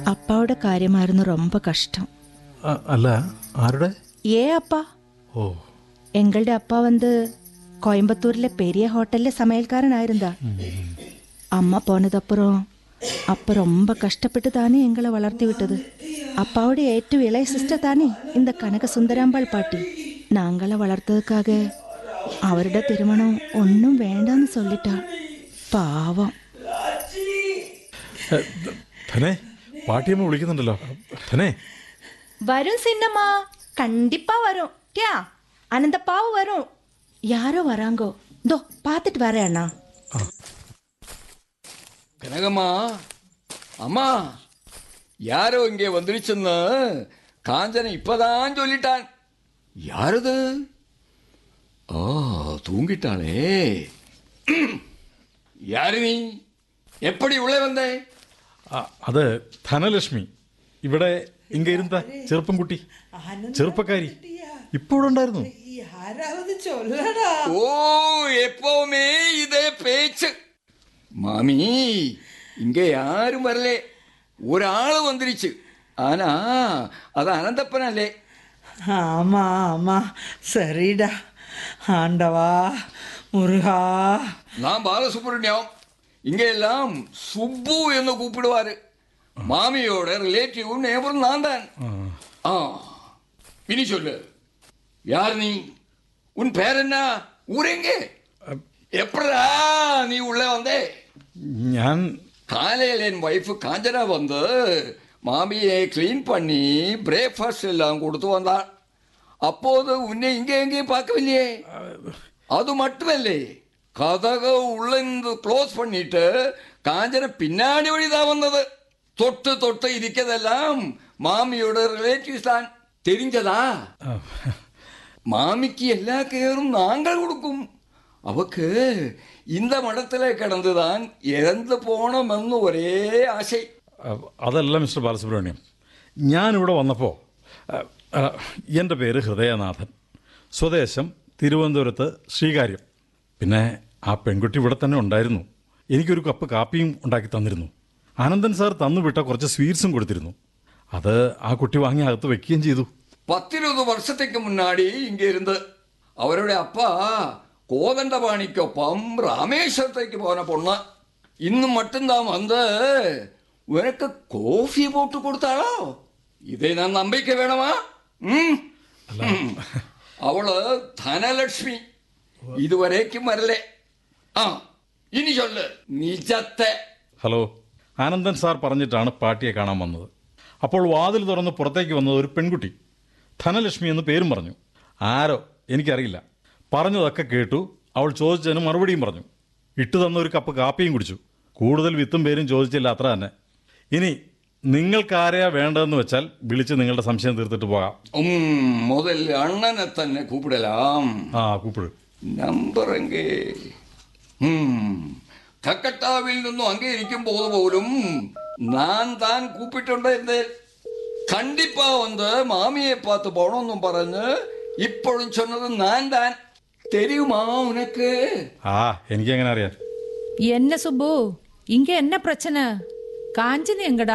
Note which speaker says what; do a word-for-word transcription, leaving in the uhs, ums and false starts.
Speaker 1: அப்பாவோட காரியமாയിരുന്നു ரொம்ப கஷ்டம்.
Speaker 2: അല്ല, ആരുടെ?
Speaker 1: ஏ அப்பா?
Speaker 2: ഓ,
Speaker 1: எங்களுடைய அப்பா வந்து கோயம்புத்தூர்ல பெரிய ஹோட்டல்ல சமையல்காரனாயிருந்தா. அம்மா போனதப்புறம் அப்பா ரொம்ப கஷ்டப்பட்டு தானே எங்களை வளர்த்தி விட்டது. அப்பாவோட ഏറ്റവും இளைய சிஸ்டர் தானே இந்த கனக சுந்தராம்பாள் பாட்டி. நாங்கள வளர்த்ததுக்காக அவருடைய திருமணம் ஒன்றும் வேண்டான்னு சொல்லிட்டா. പാവം.
Speaker 2: ധനേ, പാട്ടിയമ്മ വിളിക്കുന്നുണ്ടല്ലോ. ധനേ,
Speaker 1: വരും സിന്നമ്മ, കണ്ടിപ്പാ വരും. ക്യാ അനന്തപ്പാവ് വരും. யாரோ வராங்கோ, தோ பார்த்துட்டு வரேன் அண்ணா.
Speaker 3: கனகம்மா, அம்மா, யாரோ இங்கே வந்துருச்சுன்னு காஞ்சனை இப்பதான் சொல்லிட்டான். யாரது? ஆ, தூங்கிட்டாளே. யாரு நீ? எப்படி உள்ளே வந்தே?
Speaker 2: അത് ധനലക്ഷ്മി. ഇവിടെ ഇങ്ങ ഇരുന്ന ചെറുപ്പം കുട്ടി, ചെറുപ്പക്കാരി ഇപ്പോഴുണ്ടായിരുന്നു.
Speaker 3: ஓ, எப்பவுமே இதே பேச்சு. மாமி, இங்க யாரும் வரலே. ஒரு ஆளு வந்துருச்சு. ஆனா அது அனந்தப்பனல்லே.
Speaker 4: ஆமா ஆமா, சரிடா. ஆண்டவா முருகா.
Speaker 3: நான் பாலசுப்ரமணியம். இங்க எல்லாம் சுப்பு என்று கூப்பிடுவாரு. மாமியோட ரிலேட்டிவ் நேபரும் நான் தான். ஆ, இனி சொல்லு, யார் நீ? உன் பேர் என்ன? ஊரெங்கே? எப்படா நீ உள்ள வந்தே?
Speaker 2: ഞാൻ
Speaker 3: காலையில் என் ஒய்ஃபு காஞ்சனா வந்து மாமியை கிளீன் பண்ணி பிரேக்ஃபாஸ்ட் எல்லாம் கொடுத்து வந்தாள். அப்போது உன்னை இங்கே எங்கேயும் பார்க்கவில்லையே. அது மட்டுமல்லே, கதக உள்ள க்ளோஸ் பண்ணிட்டு காஞ்சன பின்னாடி வழிதான் வந்தது. தொட்டு தொட்டு இருக்கிறதெல்லாம் மாமியோட ரிலேட்டிவ்ஸ் தான். தெரிஞ்சதா? மாமிக்கு எல்லா கேரும் நாங்கள் கொடுக்கும். அவக்கு இந்த മഠത്തിലെ കിടന്നുതാൻ ഇറந்து പോണമെന്ന് ഒരേ ആശ.
Speaker 2: അതല്ല മിസ്റ്റർ ബാലസുബ്രഹ്മണ്യം, ഞാനിവിടെ വന്നപ്പോൾ എൻ്റെ പേര് ഹൃദയനാഥൻ, സ്വദേശം തിരുവനന്തപുരത്ത് ശ്രീകാര്യം. പിന്നെ ആ പെൺകുട്ടി ഇവിടെ തന്നെ ഉണ്ടായിരുന്നു. എനിക്കൊരു കപ്പ് കാപ്പിയും ഉണ്ടാക്കി തന്നിരുന്നു. ആനന്ദൻ സാർ തന്നുവിട്ട കുറച്ച് സ്വീറ്റ്സും കൊടുത്തിരുന്നു. അത് ആ കുട്ടി വാങ്ങി അകത്ത് വെക്കുകയും ചെയ്തു.
Speaker 3: പത്തിരുപത് വർഷത്തേക്ക് മുന്നാടി ഇங்கே இருந்து അവരുടെ അപ്പ കോതണ്ടപാണിക്കൊപ്പം രാമേശ്വരത്തേക്ക് പോന പൊണ്ണ്. ഇന്ന് മട്ടുംതാൻ വന്ന് ഉനക്ക് കോഫി പോട്ട് കൊടുത്താളോ? ഇതേ ഞാൻ നമ്പിക്ക വേണമാ? അവള് ധനലക്ഷ്മി. ഇതുവരേക്കും വരലേ. ആ, ഇനി ചൊല്ല് നിജത്തെ.
Speaker 2: ഹലോ, ആനന്ദൻ സാർ പറഞ്ഞിട്ടാണ് പാട്ടിയെ കാണാൻ വന്നത്. അപ്പോൾ വാതിൽ തുറന്ന് പുറത്തേക്ക് വന്നത് ഒരു പെൺകുട്ടി. ധനലക്ഷ്മി എന്ന് പേരും പറഞ്ഞു. ആരോ എനിക്കറിയില്ല. പറഞ്ഞതൊക്കെ കേട്ടു. അവൾ ചോദിച്ചതിന് മറുപടിയും പറഞ്ഞു. ഇട്ടു തന്ന ഒരു കപ്പ് കാപ്പിയും കുടിച്ചു. കൂടുതൽ വിത്തും പേരും ചോദിച്ചില്ല, അത്ര തന്നെ. ഇനി നിങ്ങൾക്കാരെയാ വേണ്ടതെന്ന് വെച്ചാൽ വിളിച്ച് നിങ്ങളുടെ സംശയം തീർത്തിട്ട് പോകാം.
Speaker 3: മുതൽ അണ്ണനെ തന്നെ കൂപ്പിടലാം.
Speaker 2: ആ, കൂപ്പിട്.
Speaker 3: നമ്പറെങ്കേ കക്കട്ടാവിൽ നിന്നും അങ്ങേ ഇരിക്കുമ്പോൾ പോലും ഞാൻ താൻ കൂപ്പിട്ടുണ്ടായിരുന്നേ. കണ്ടിപ്പാ വന്ന് മാമിയെ പാത്ത് പോണമെന്നും പറഞ്ഞ് ഇപ്പോഴും ചൊന്നത് ഞാൻ താൻ. தெரியுமா உனக்கு?
Speaker 2: ആ, എനിക്ക് എങ്ങനെ അറിയാം?
Speaker 5: என்ன சுப்பு, இங்க என்ன பிரச்சனை? காஞ்சினி எங்கடா?